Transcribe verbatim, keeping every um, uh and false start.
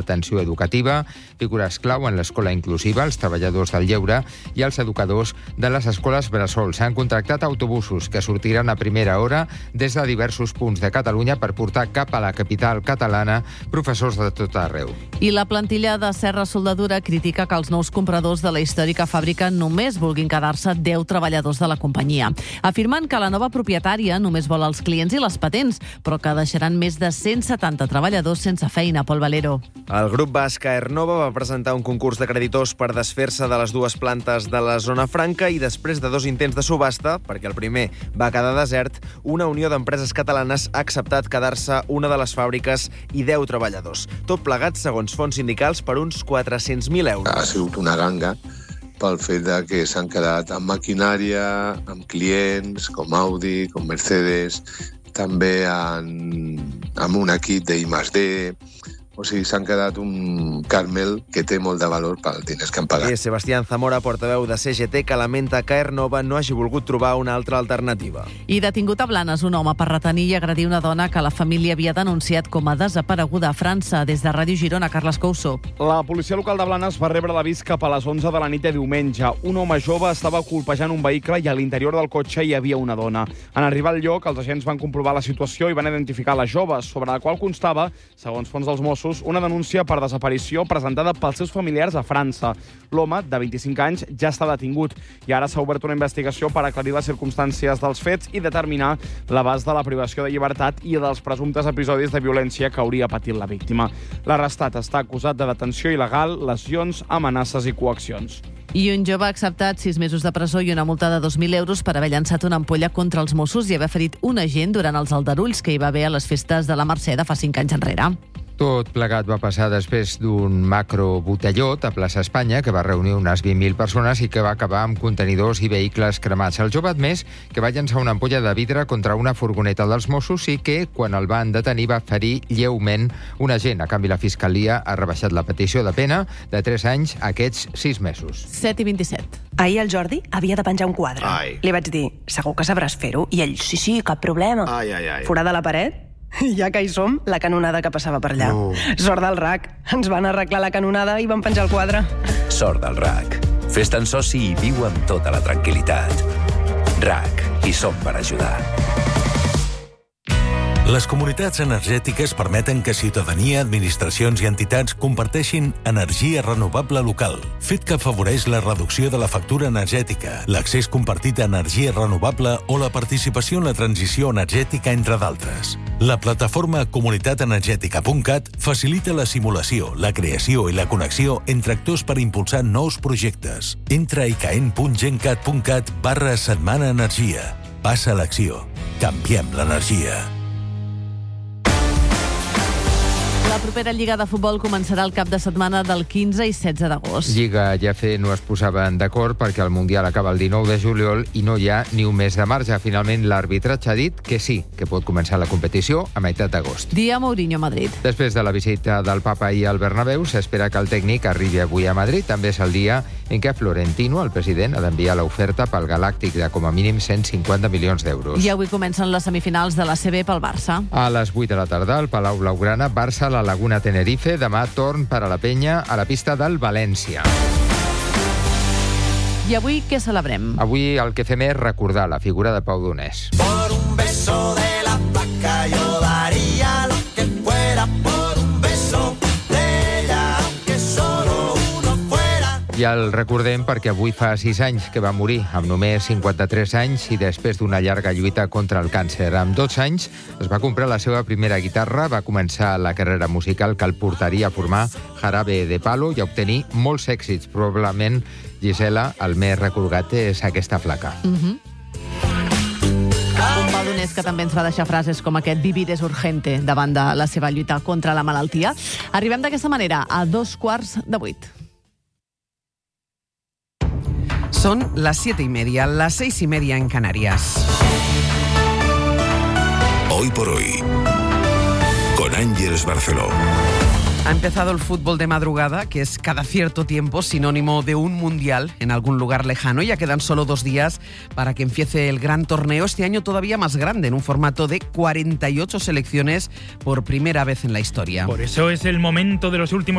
l'atenció educativa, figures clau en l'escola inclusiva, els treballadors del lleure i els educadors de les escoles bressol. S'han contractat autobusos que sortiran a primera hora des de diversos punts de Catalunya per portar cap a la capital catalana professors de tot arreu. I la plantilla de Serra Soldadura critica que els nous compradors de la històrica fàbrica només vulguin quedar-se deu treballadors de la companyia, afirmant que la nova propietària només vol els clients i les patents, però que deixaran més de cent setanta treballadors sense feina. Pol Valero. El grup basc Aernova va presentar un concurs de creditors per desfer-se de les dues plantes de la zona franca i després de dos intents de subhasta, perquè el primer va quedar desert, una unió d'empreses catalanes ha acceptat quedar-se una de les fàbriques i deu treballadors. Tot plegat, segons fons sindicals, per uns quatre-cents mil euros. Ha sigut una ganga pel fet de que s'han quedat amb maquinària, amb clients com Audi, com Mercedes, també en, amb un equip d'I més D. O sigui, s'han quedat un Carmel que té molt de valor pels diners que han pagat. És Sebastián Zamora, portaveu de C G T, que lamenta que Aernova no hagi volgut trobar una altra alternativa. I detingut a Blanes un home per retenir i agredir una dona que la família havia denunciat com a desapareguda a França. Des de Ràdio Girona, Carles Couso. La policia local de Blanes va rebre l'avís cap a les onze de la nit de diumenge. Un home jove estava colpejant un vehicle i a l'interior del cotxe hi havia una dona. En arribar al lloc, els agents van comprovar la situació i van identificar la jove, sobre la qual constava, segons fons dels Mossos, una denúncia per desaparició presentada pels seus familiars a França. L'home, de vint-i-cinc anys, ja està detingut i ara s'ha obert una investigació per aclarir les circumstàncies dels fets i determinar l'abast de la privació de llibertat i dels presumptes episodis de violència que hauria patit la víctima. L'arrestat està acusat de detenció il·legal, lesions, amenaces i coaccions. I un jove ha acceptat sis mesos de presó i una multa de dos mil euros per haver llançat una ampolla contra els Mossos i haver ferit un agent durant els aldarulls que hi va haver a les festes de la Mercè de fa cinc anys enrere. Tot plegat va passar després d'un macro botellot a Plaça Espanya que va reunir unes vint mil persones i que va acabar amb contenidors i vehicles cremats. El jove admès que va llançar una ampolla de vidre contra una furgoneta dels Mossos i que, quan el van detenir, va ferir lleument un agent. A canvi, la Fiscalia ha rebaixat la petició de pena de tres anys a aquests sis mesos. set i vint-i-set. Ahir el Jordi havia de penjar un quadre. Ai. Li vaig dir, segur que sabràs fer-ho? I ell, sí, sí, cap problema. Ai, ai, ai. Forada la paret? Ja que hi som, la canonada que passava per allà. No. Sort del R A C. Ens van arreglar la canonada i van penjar el quadre. Sort del R A C. Fes-te'n soci i viu amb tota la tranquil·litat. R A C. Hi som per ajudar. Les comunitats energètiques permeten que ciutadania, administracions i entitats comparteixin energia renovable local, fet que afavoreix la reducció de la factura energètica, l'accés compartit a energia renovable o la participació en la transició energètica, entre d'altres. La plataforma comunitat energètica punt cat facilita la simulació, la creació i la connexió entre actors per impulsar nous projectes. Entra a icaen punt gencat punt cat barra setmana energia. Passa a l'acció. Canviem l'energia. La propera Lliga de Futbol començarà el cap de setmana del quinze i setze d'agost. Lliga i A F no es posaven d'acord perquè el Mundial acaba el dinou de juliol i no hi ha ni un mes de marge. Finalment, l'arbitratge ha dit que sí, que pot començar la competició a meitat d'agost. Dia Mourinho a Madrid. Després de la visita del Papa ahir al Bernabéu, s'espera que el tècnic arribi avui a Madrid. També és el dia en què Florentino, el president, ha d'enviar l'oferta pel Galàctic de com a mínim cent cinquanta milions d'euros. I avui comencen les semifinals de l'A C B pel Barça. A les vuit de la tarda, al Palau Blaugrana, Barça, la Laguna Tenerife. Demà torn per a la penya a la pista del València. I avui què celebrem? Avui el que fem és recordar la figura de Pau Donés. Por un beso de la vaca yo daría lo que fuera por un beso de ella, aunque solo uno fuera. I el recordem perquè avui fa sis anys que va morir, amb només cinquanta-tres anys i després d'una llarga lluita contra el càncer. Amb dotze anys es va comprar la seva primera guitarra, va començar la carrera musical que el portaria a formar Jarabe de Palo i a obtenir molts èxits. Probablement, Gisela, el més recordat és aquesta flaca. Uh-huh. Un Pau Donés que també ens va deixar frases com aquest "vivir és urgente" davant de la seva lluita contra la malaltia. Arribem d'aquesta manera a dos quarts de vuit. Son las siete y media, las seis y media en Canarias. Hoy por hoy, con Ángeles Barceló. Ha empezado el fútbol de madrugada, que es cada cierto tiempo sinónimo de un mundial en algún lugar lejano. Ya quedan solo dos días para que empiece el gran torneo, este año todavía más grande, en un formato de cuarenta y ocho selecciones por primera vez en la historia. Por eso es el momento de los últimos